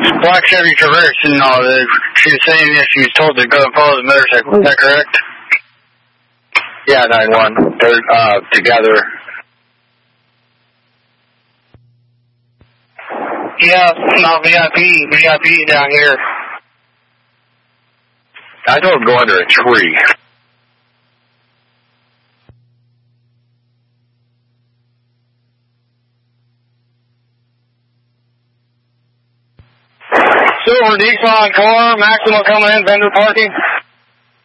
Black Chevy Traverse, and she was saying that she was told to go and follow the motorcycle. Is that correct? Yeah, 9-1. They're together. Yeah, no, VIP down here. I told him go under a tree. Silver Nissan car, Maxima coming in, vendor parking.